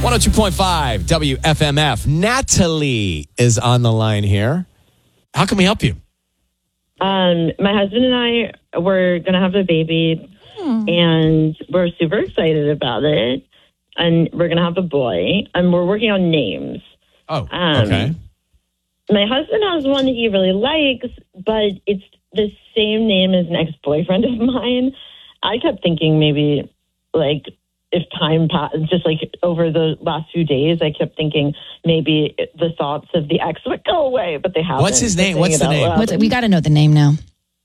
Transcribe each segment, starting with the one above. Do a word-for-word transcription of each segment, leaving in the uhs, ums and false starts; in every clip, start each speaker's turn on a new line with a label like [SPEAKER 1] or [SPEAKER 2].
[SPEAKER 1] one oh two point five W F M F. Natalie is on the line here. How can we help you?
[SPEAKER 2] Um, my husband and I were going to have a baby, hmm. and we're super excited about it. And we're going to have a boy, and we're working on names.
[SPEAKER 1] Oh,
[SPEAKER 2] um,
[SPEAKER 1] okay.
[SPEAKER 2] My husband has one that he really likes, but it's the same name as an ex-boyfriend of mine. I kept thinking maybe, like, if time passed, just like over the last few days, I kept thinking maybe the thoughts of the ex would go away, but they haven't.
[SPEAKER 1] What's his name? What's the name?
[SPEAKER 3] What's, we got to know the name now.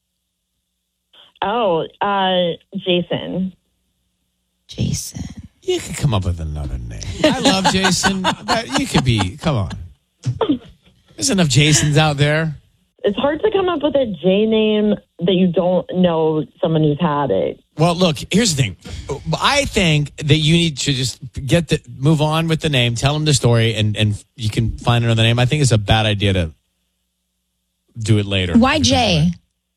[SPEAKER 2] Oh, uh, Jason.
[SPEAKER 3] Jason.
[SPEAKER 1] You could come up with another name. I love Jason, but you could be, come on. There's enough Jasons out there.
[SPEAKER 2] It's hard to come up with a J name that you don't know someone who's had it.
[SPEAKER 1] Well, look, here's the thing. I think that you need to just get the move on with the name, tell them the story, and, and you can find another name. I think it's a bad idea to do it later.
[SPEAKER 3] Why J?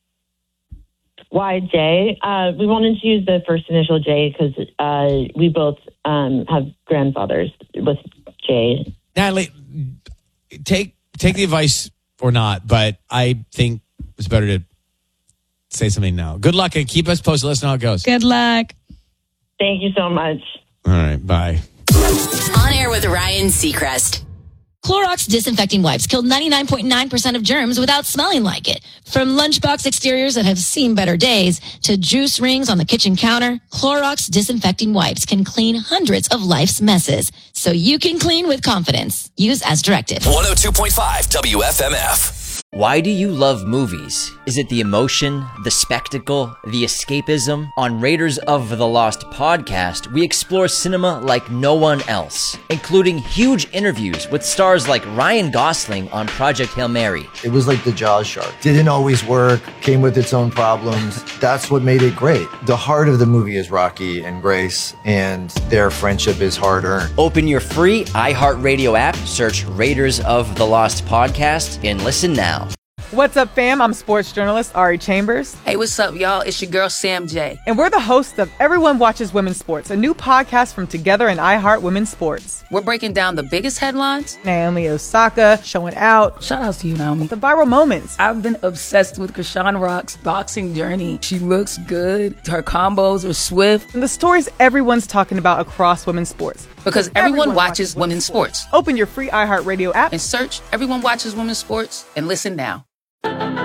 [SPEAKER 2] Why J? Uh, we wanted to use the first initial J because uh, we both um, have grandfathers with J.
[SPEAKER 1] Natalie, take take the advice or not, but I think it's better to say something now. Good luck and keep us posted. Let us know how it goes.
[SPEAKER 3] Good luck.
[SPEAKER 2] Thank you so much.
[SPEAKER 1] All right, bye.
[SPEAKER 4] On air with Ryan Seacrest.
[SPEAKER 3] Clorox disinfecting wipes killed ninety-nine point nine percent of germs without smelling like it. From lunchbox exteriors that have seen better days to juice rings on the kitchen counter, Clorox disinfecting wipes can clean hundreds of life's messes. So you can clean with confidence. Use as directed.
[SPEAKER 5] one oh two point five W F M F.
[SPEAKER 6] Why do you love movies? Is it the emotion, the spectacle, the escapism? On Raiders of the Lost podcast, we explore cinema like no one else, including huge interviews with stars like Ryan Gosling on Project Hail Mary.
[SPEAKER 7] It was like the Jaws shark. Didn't always work, came with its own problems. That's what made it great. The heart of the movie is Rocky and Grace, and their friendship is hard-earned.
[SPEAKER 6] Open your free iHeartRadio app, search Raiders of the Lost podcast, and listen now.
[SPEAKER 8] What's up, fam? I'm sports journalist Ari Chambers.
[SPEAKER 9] Hey, what's up, y'all? It's your girl, Sam J.
[SPEAKER 8] And we're the hosts of Everyone Watches Women's Sports, a new podcast from Together and iHeart Women's Sports.
[SPEAKER 9] We're breaking down the biggest headlines.
[SPEAKER 8] Naomi Osaka showing out.
[SPEAKER 9] Shout out to you, Naomi.
[SPEAKER 8] The viral moments.
[SPEAKER 9] I've been obsessed with Krishan Rock's boxing journey. She looks good. Her combos are swift.
[SPEAKER 8] And the stories everyone's talking about across women's sports.
[SPEAKER 9] Because everyone, everyone watches, watches women's sports.
[SPEAKER 8] sports. Open your free iHeartRadio app
[SPEAKER 9] and search Everyone Watches Women's Sports and listen now.